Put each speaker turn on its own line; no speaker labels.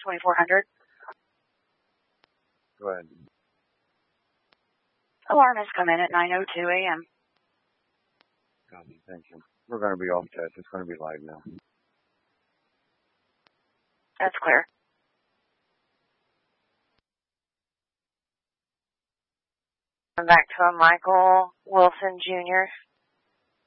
2400.
Go ahead.
Alarm has come in at 9:02 a.m.
Copy. Thank you. We're going to be off test. It's going to be live now.
That's clear. Back to a Michael Wilson Jr.